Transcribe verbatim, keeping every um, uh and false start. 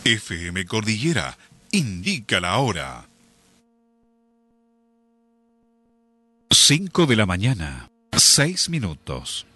F M Cordillera indica la hora. cinco de la mañana, seis minutos.